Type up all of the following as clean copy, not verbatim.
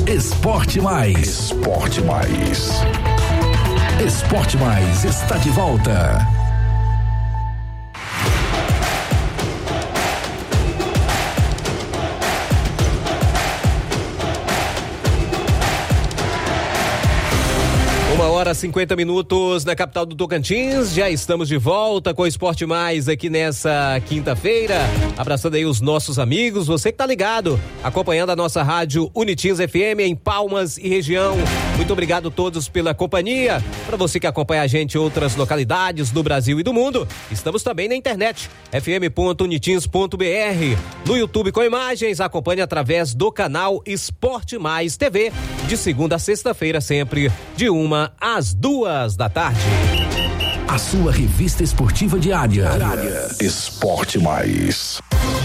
Esporte Mais. Esporte Mais. Esporte Mais está de volta. Uma hora 50 minutos na capital do Tocantins, já estamos de volta com o Esporte Mais aqui nessa quinta-feira, abraçando aí os nossos amigos, você que tá ligado, acompanhando a nossa rádio Unitins FM em Palmas e região. Muito obrigado a todos pela companhia, para você que acompanha a gente em outras localidades do Brasil e do mundo, estamos também na internet, fm.unitins.br, no YouTube com imagens, acompanhe através do canal Esporte Mais TV, de segunda a sexta-feira, sempre de 1 às 2 da tarde. A sua revista esportiva diária. Esporte Mais.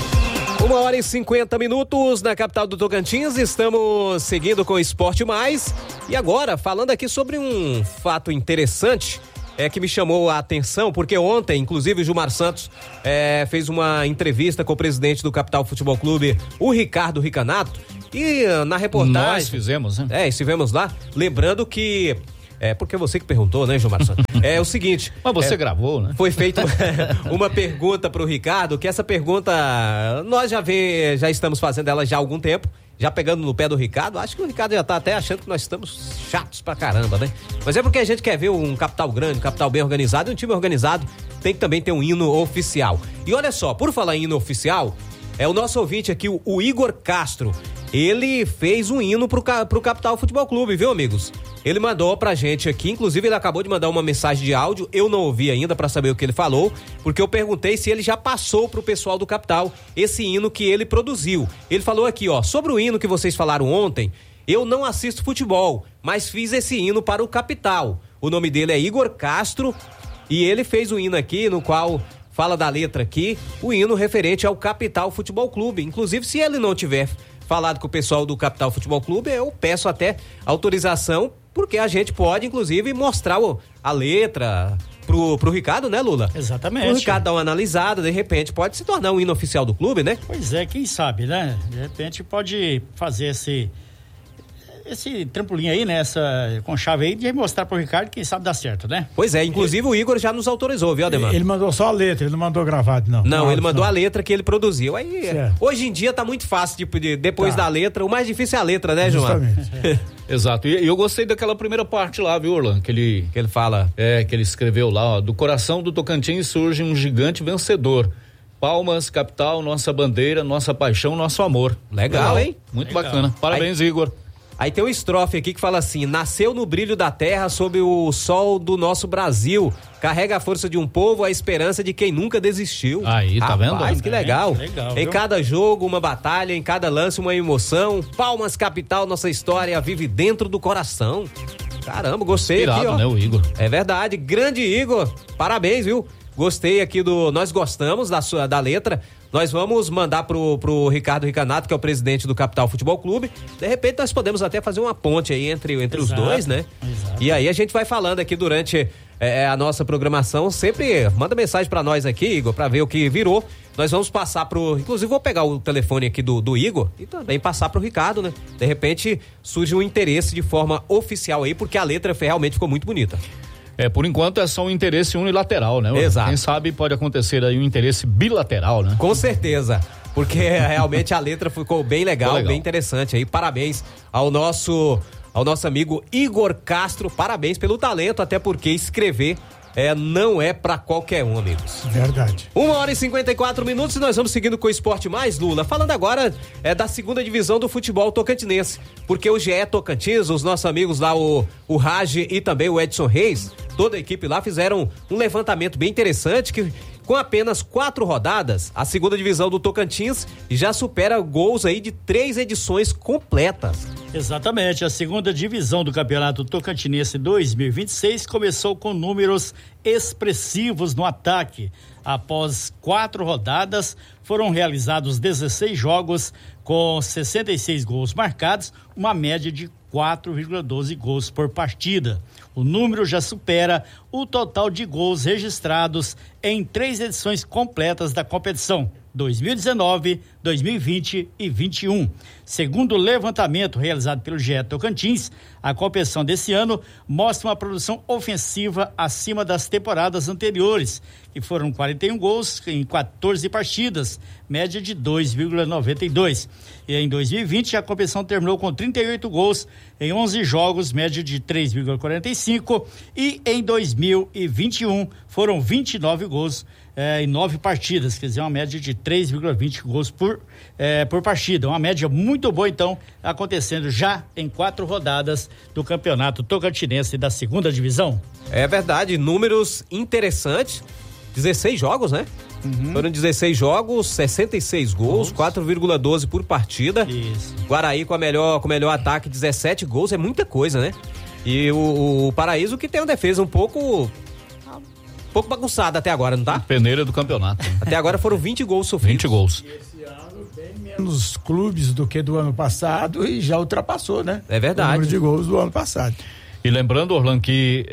1 hora e 50 minutos na capital do Tocantins, estamos seguindo com o Esporte Mais e agora falando aqui sobre um fato interessante que me chamou a atenção, porque ontem, inclusive, o Gilmar Santos fez uma entrevista com o presidente do Capital Futebol Clube, o Ricardo Ricanato, e na reportagem... Nós fizemos, né? Estivemos lá, lembrando que... porque você que perguntou, né, Gilmar Santos? É o seguinte... Mas você gravou, né? Foi feita uma pergunta pro Ricardo, que essa pergunta nós já estamos fazendo ela já há algum tempo, já pegando no pé do Ricardo. Acho que o Ricardo já tá até achando que nós estamos chatos pra caramba, né? Mas é porque a gente quer ver um capital grande, um capital bem organizado, e um time organizado tem que também ter um hino oficial. E olha só, por falar em hino oficial, o nosso ouvinte aqui, o Igor Castro, ele fez um hino pro Capital Futebol Clube, viu, amigos? Ele mandou pra gente aqui, inclusive ele acabou de mandar uma mensagem de áudio, eu não ouvi ainda pra saber o que ele falou, porque eu perguntei se ele já passou pro pessoal do Capital esse hino que ele produziu. Ele falou aqui, ó, sobre o hino que vocês falaram ontem, eu não assisto futebol, mas fiz esse hino para o Capital. O nome dele é Igor Castro e ele fez um hino aqui no qual... fala da letra aqui, o hino referente ao Capital Futebol Clube. Inclusive, se ele não tiver falado com o pessoal do Capital Futebol Clube, eu peço até autorização, porque a gente pode, inclusive, mostrar a letra pro Ricardo, né, Lula? Exatamente. O Ricardo dá uma analisada, de repente pode se tornar um hino oficial do clube, né? Pois é, quem sabe, né? De repente pode fazer esse trampolim aí, né? Com chave aí, de mostrar pro Ricardo, quem sabe dá certo, né? Pois é, inclusive o Igor já nos autorizou, viu, Ademar? Ele mandou só a letra, ele não mandou gravado, não. Não, ele mandou a letra que ele produziu. Aí, certo. Hoje em dia tá muito fácil, depois da letra, o mais difícil é a letra, né, João? Justamente. Exato, e eu gostei daquela primeira parte lá, viu, Orlan? Que ele fala. Que ele escreveu lá, ó, do coração do Tocantins surge um gigante vencedor. Palmas, Capital, nossa bandeira, nossa paixão, nosso amor. Legal, hein? Muito bacana. Parabéns, Igor. Aí tem uma estrofe aqui que fala assim: nasceu no brilho da terra sob o sol do nosso Brasil, carrega a força de um povo, a esperança de quem nunca desistiu. Aí, tá vendo? Rapaz, que legal. Legal, em cada jogo uma batalha, em cada lance uma emoção, Palmas Capital, nossa história vive dentro do coração. Caramba, gostei. Inspirado, aqui, ó. né, o Igor? É verdade, grande Igor, parabéns, viu? Gostei aqui nós gostamos da letra. Nós vamos mandar pro Ricardo Ricanato, que é o presidente do Capital Futebol Clube. De repente nós podemos até fazer uma ponte aí entre os dois, né? Exato. E aí a gente vai falando aqui durante a nossa programação. Sempre manda mensagem pra nós aqui, Igor, pra ver o que virou. Nós vamos passar inclusive vou pegar o telefone aqui do Igor e também passar pro Ricardo, né? De repente surge um interesse de forma oficial aí, porque a letra realmente ficou muito bonita. Por enquanto é só um interesse unilateral, né? Exato. Quem sabe pode acontecer aí um interesse bilateral, né? Com certeza, porque realmente a letra ficou bem legal, bem interessante aí. Parabéns ao nosso amigo Igor Castro, parabéns pelo talento, até porque escrever não é pra qualquer um, amigos. Verdade. 1 hora e 54 minutos e nós vamos seguindo com o Esporte Mais, Lula. Falando agora da segunda divisão do futebol tocantinense, porque o GE Tocantins, os nossos amigos lá, o Raj e também o Edson Reis, toda a equipe lá fizeram um levantamento bem interessante que com apenas 4 rodadas, a segunda divisão do Tocantins já supera gols aí de 3 edições completas. Exatamente, a segunda divisão do Campeonato Tocantinense 2026 começou com números expressivos no ataque. Após 4 rodadas, foram realizados 16 jogos com 66 gols marcados, uma média de 4,12 gols por partida. O número já supera o total de gols registrados em 3 edições completas da competição, 2019, 2020 e 21. Segundo o levantamento realizado pelo GE Tocantins, a competição desse ano mostra uma produção ofensiva acima das temporadas anteriores, que foram 41 gols em 14 partidas, média de 2,92. E em 2020, a competição terminou com 38 gols em 11 jogos, média de 3,45. E em 2021, foram 29 gols em 9 partidas, quer dizer, uma média de 3,20 gols por partida. Uma média muito boa, então, acontecendo já em 4 rodadas do Campeonato Tocantinense da 2ª Divisão. É verdade, números interessantes. 16 jogos, né? Foram 16 jogos, 66 gols, 4,12 por partida. Isso. Guaraí com o melhor ataque, 17 gols, é muita coisa, né? E o Paraíso que tem uma defesa um pouco bagunçada até agora, não tá? Peneira do campeonato. Até agora foram 20 gols sofridos. 20 gols. E esse ano bem menos clubes do que do ano passado e já ultrapassou, né? É verdade. O número de gols do ano passado. E lembrando, Orlando, que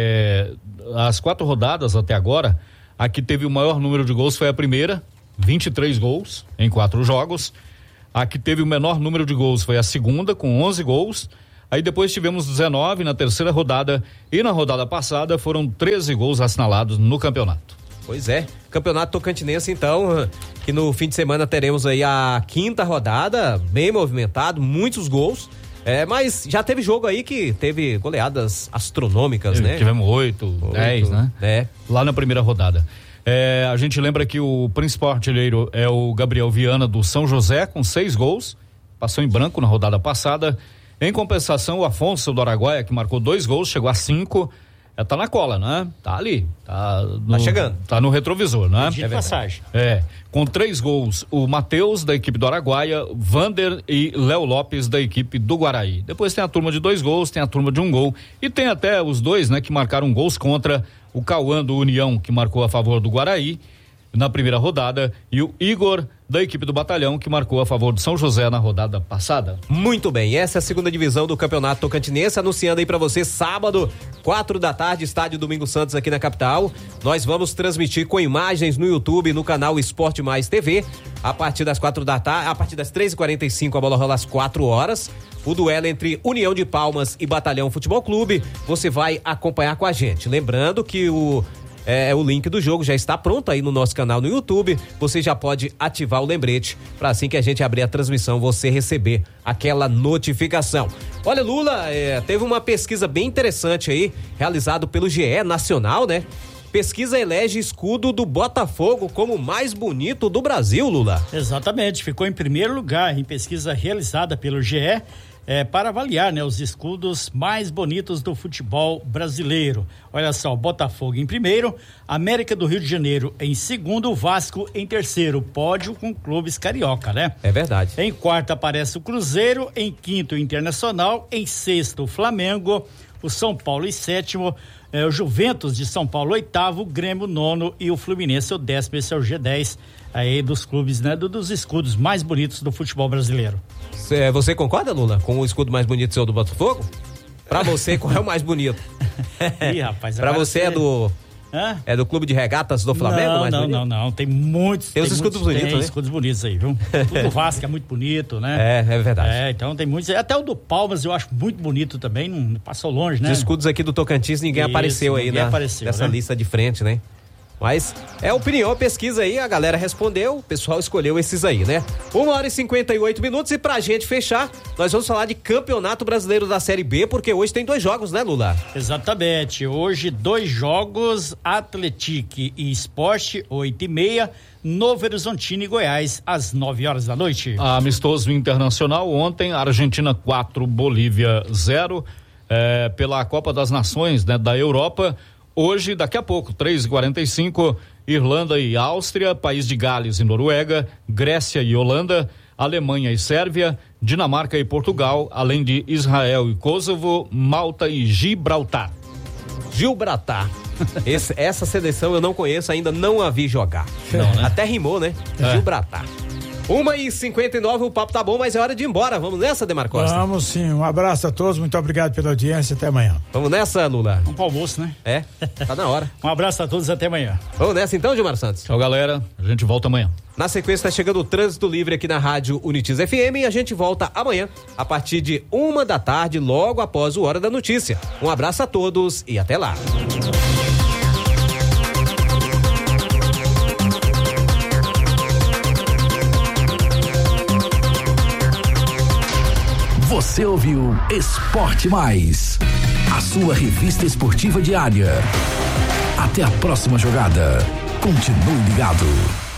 as 4 rodadas até agora, a que teve o maior número de gols foi a primeira, 23 gols em 4 jogos. A que teve o menor número de gols foi a segunda, com 11 gols. Aí depois tivemos 19 na terceira rodada e na rodada passada foram 13 gols assinalados no campeonato. Pois é, Campeonato Tocantinense, então, que no fim de semana teremos aí a 5ª rodada, bem movimentado, muitos gols. Mas já teve jogo aí que teve goleadas astronômicas, né? Tivemos 8, 10, né? Lá na primeira rodada. A gente lembra que o principal artilheiro é o Gabriel Viana do São José, com 6 gols, passou em branco na rodada passada. Em compensação, o Afonso do Araguaia, que marcou 2 gols, chegou a 5. Tá na cola, né? Tá ali. Tá chegando. Tá no retrovisor, né? De passagem. Com 3 gols, o Matheus, da equipe do Araguaia, Vander e Léo Lopes, da equipe do Guaraí. Depois tem a turma de 2 gols, tem a turma de 1 gol. E tem até os 2, né, que marcaram gols contra o Cauã do União, que marcou a favor do Guaraí na primeira rodada, e o Igor da equipe do Batalhão, que marcou a favor do São José na rodada passada. Muito bem, essa é a 2ª divisão do Campeonato Tocantinense, anunciando aí pra você sábado, 4 da tarde, estádio Domingos Santos aqui na capital. Nós vamos transmitir com imagens no YouTube, no canal Esporte Mais TV, a partir das 4 da tarde, a partir das 3h45 a bola rola às 4 horas. O duelo entre União de Palmas e Batalhão Futebol Clube, você vai acompanhar com a gente. Lembrando que o link do jogo já está pronto aí no nosso canal no YouTube. Você já pode ativar o lembrete para assim que a gente abrir a transmissão você receber aquela notificação. Olha, Lula, teve uma pesquisa bem interessante aí, realizado pelo GE Nacional, né? Pesquisa elege escudo do Botafogo como o mais bonito do Brasil, Lula. Exatamente, ficou em primeiro lugar em pesquisa realizada pelo GE. Para avaliar, né, os escudos mais bonitos do futebol brasileiro. Olha só, Botafogo em primeiro, América do Rio de Janeiro em segundo, Vasco em terceiro, pódio com clubes carioca, né? É verdade. Em quarto aparece o Cruzeiro, em quinto o Internacional, em sexto o Flamengo, o São Paulo em sétimo, o Juventus de São Paulo oitavo, o Grêmio nono e o Fluminense o 10º. Esse é o G10 aí dos clubes, né, dos escudos mais bonitos do futebol brasileiro. Você concorda, Lula, com o escudo mais bonito seu do Botafogo? Pra você, qual é o mais bonito? Ih, rapaz. Pra você é do Clube de Regatas do Flamengo? Não, tem muitos. Tem os escudos bonitos, né? Tem escudos bonitos aí, viu? O do Vasco é muito bonito, né? É verdade. Então tem muitos. Até o do Palmas eu acho muito bonito também, não passou longe, né? Os escudos aqui do Tocantins, ninguém apareceu aí nessa lista de frente, né? Mas é opinião, pesquisa aí, a galera respondeu, o pessoal escolheu esses aí, né? 1h58 e pra gente fechar, nós vamos falar de Campeonato Brasileiro da Série B, porque hoje tem 2 jogos, né, Lula? Exatamente, hoje 2 jogos, Atlético e Sport, 8h30, Novo Horizontino e Goiás, às 9 horas da noite. Amistoso internacional, ontem, Argentina 4, Bolívia 0, pela Copa das Nações, né, da Europa. Hoje, daqui a pouco, 3h45, Irlanda e Áustria, País de Gales e Noruega, Grécia e Holanda, Alemanha e Sérvia, Dinamarca e Portugal, além de Israel e Kosovo, Malta e Gibraltar. Essa seleção eu não conheço, ainda não a vi jogar. Não, né? Até rimou, né? Gibraltar. 1h59, o papo tá bom, mas é hora de ir embora. Vamos nessa, Demar Costa? Vamos sim, um abraço a todos, muito obrigado pela audiência, até amanhã. Vamos nessa, Lula? Vamos pro almoço, né? É, tá na hora. Um abraço a todos, até amanhã. Vamos nessa então, Gilmar Santos? Tchau, galera, a gente volta amanhã. Na sequência tá chegando o Trânsito Livre aqui na Rádio Unitis FM e a gente volta amanhã, a partir de 1h, logo após o Hora da Notícia. Um abraço a todos e até lá. Você ouviu Esporte Mais, a sua revista esportiva diária. Até a próxima jogada. Continue ligado.